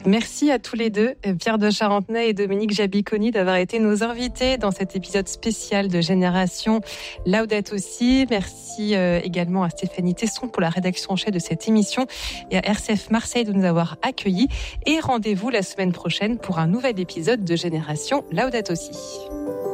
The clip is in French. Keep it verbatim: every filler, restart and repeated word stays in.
Merci à tous les deux, Pierre de Charentenay et Dominique Jabiconi, d'avoir été nos invités dans cet épisode spécial de Génération Laudato Si. Merci également à Stéphanie Tesson pour la rédaction en chef de cette émission et à R C F Marseille de nous avoir accueillis. Et rendez-vous la semaine prochaine pour un nouvel épisode de Génération Laudato Si.